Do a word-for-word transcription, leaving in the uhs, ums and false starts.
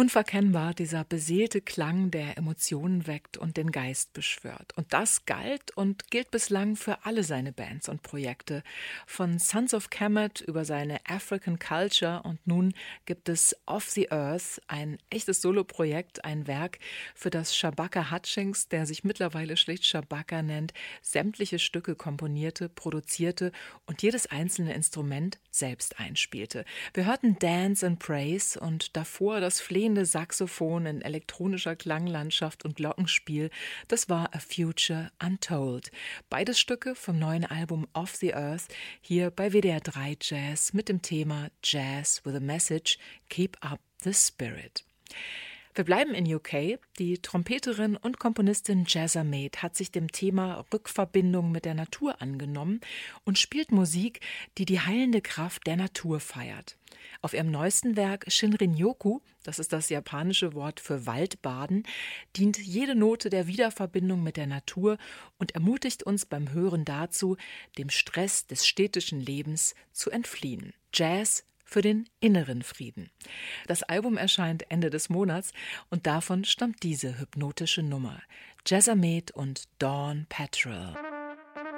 Unverkennbar dieser beseelte Klang, der Emotionen weckt und den Geist beschwört. Und das galt und gilt bislang für alle seine Bands und Projekte. Von Sons of Kemet über seine African Culture und nun gibt es Off the Earth, ein echtes Soloprojekt, ein Werk, für das Shabaka Hutchings, der sich mittlerweile schlicht Shabaka nennt, sämtliche Stücke komponierte, produzierte und jedes einzelne Instrument selbst einspielte. Wir hörten Dance and Praise und davor das flehende Saxophon in elektronischer Klanglandschaft und Glockenspiel. Das war A Future Untold. Beides Stücke vom neuen Album Off the Earth, hier bei W D R drei Jazz mit dem Thema Jazz with a Message, Keep Up the Spirit. Wir bleiben in U K. Die Trompeterin und Komponistin Jazza Mate hat sich dem Thema Rückverbindung mit der Natur angenommen und spielt Musik, die die heilende Kraft der Natur feiert. Auf ihrem neuesten Werk Shinrin-yoku, das ist das japanische Wort für Waldbaden, dient jede Note der Wiederverbindung mit der Natur und ermutigt uns beim Hören dazu, dem Stress des städtischen Lebens zu entfliehen. Jazz für den inneren Frieden. Das Album erscheint Ende des Monats und davon stammt diese hypnotische Nummer. Jazza Mate und Dawn Patrol.